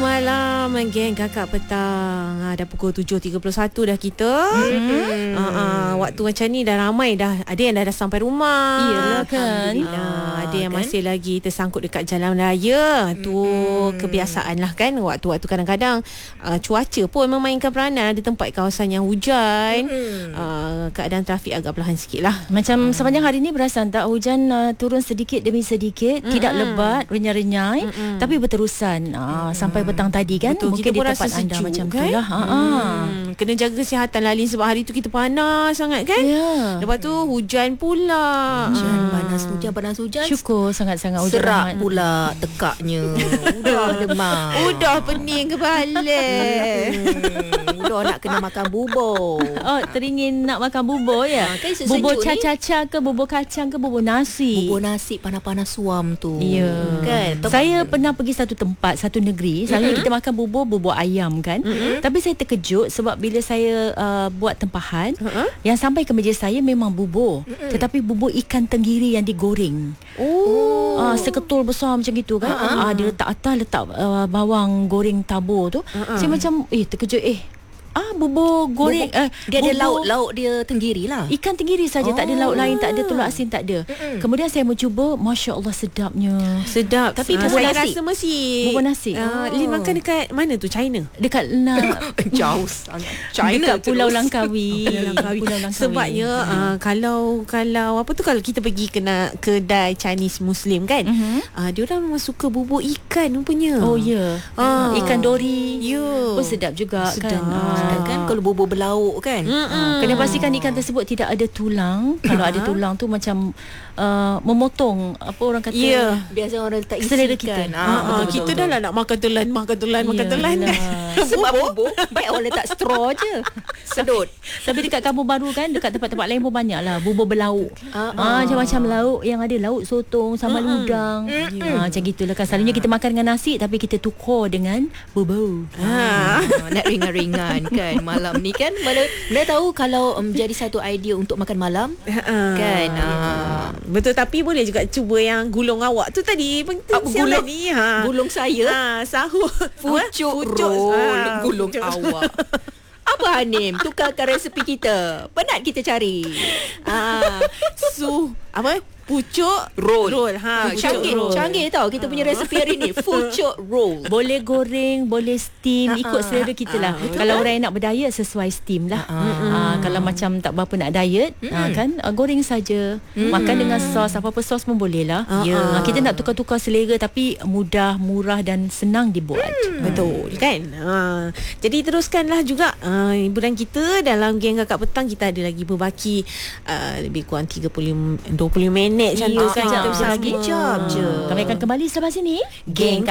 malam, geng Kakak Petang. Dah pukul 7.31 dah kita. Waktu macam ni dah ramai dah. Ada yang dah sampai rumah. Iyalah kan. Ada yang masih lagi tersangkut dekat jalan raya. Tu kebiasaan lah kan. Waktu-waktu kadang-kadang cuaca pun memainkan peranan. Ada tempat kawasan yang hujan. Keadaan trafik agak perlahan sikit lah. Macam sepanjang hari ni perasan tak hujan turun sedikit demi sedikit, tidak lebat, renyai-renyai, tapi berterusan sampai petang tadi kan. Betul, mungkin kita di pun tempat rasa anda sejuk, macam kan? itulah. Kena jaga kesihatan Lalin sebab hari tu kita panas sangat kan. Lepas tu hujan pula. Hujan panas hujan. Syukur sangat-sangat hujan Serak rahmat. pula tekaknya. Udah demam. Udah pening kepala. Udah nak kena makan bubur. Oh, teringin nak makan bubur ya? Kan sejuk Bubur ni. caca-caca ke bubur kacang ke bubur nasi? Bubur nasi panas-panas suam tu. Ya. Kan? Saya pernah pergi satu tempat, satu negeri. Selalunya kita makan bubur ayam kan. Tapi saya terkejut sebab bila saya buat tempahan, yang sampai ke meja saya memang bubur. Tetapi bubur ikan tenggiri yang digoreng. Seketul besar macam gitu kan. Dia letak atas, letak bawang goreng tabur tu. Saya macam terkejut bubur goreng Dia ada bubur lauk dia tenggiri lah. ikan tenggiri saja, tak ada lauk lain, tak ada telur asin, tak ada. Kemudian saya mencuba, Masya Allah sedapnya. Sedap. Tapi bubur saya nasi. rasa mesti Bubur nasi. Lin makan dekat mana tu? China? Dekat Jauh sangat. China dekat Pulau terus. Langkawi. Pulau Langkawi. Sebabnya kalau apa tu, kalau kita pergi kena kedai Chinese Muslim kan, dia orang memang suka bubur ikan rupanya. Oh ya. Ikan dori. Ya. Oh sedap juga Sedap. Kan kalau bubur belauk kan. Kena pastikan ikan tersebut tidak ada tulang. Kalau ada tulang tu macam memotong apa orang kata. Ya. Biasa orang letak isi Selera kita. kan. Kita dah lah nak makan telan. Yalah. Sebab bubur baik orang letak straw je. Sedut. Tapi dekat Kampung Baru kan, dekat tempat-tempat lain pun banyak lah bubur belauk. Macam-macam lauk yang ada, lauk sotong, sambal udang. Macam gitulah kan. Selalunya kita makan dengan nasi, tapi kita tukar dengan bubur. Nak ringan-ringan kan malam ni kan. Mana tahu kalau jadi satu idea untuk makan malam kan. Betul, tapi boleh juga cuba yang gulung awak tu tadi. Gulung ni gulung saya sahur pucuk roll gulung awak. Apa Hanim? Tukarkan resepi kita. Penat kita cari. Pucuk roll. Pucuk Canggih tau kita punya resepi hari ni. Pucuk roll. Boleh goreng, boleh steam, ikut selera kita lah. Kalau orang yang nak berdiet, sesuai steam lah. Kalau macam tak berapa nak diet, kan goreng saja. Makan dengan sos, apa-apa sos pun boleh lah. Kita nak tukar-tukar selera, tapi mudah, murah dan senang dibuat. Betul kan. Jadi teruskanlah juga hiburan kita dalam Geng Kakak Petang. Kita ada lagi berbaki lebih kurang 20 minit macam tu kan. Sekejap Kita lagi. bersama. Kami akan kembali selepas ini. Geng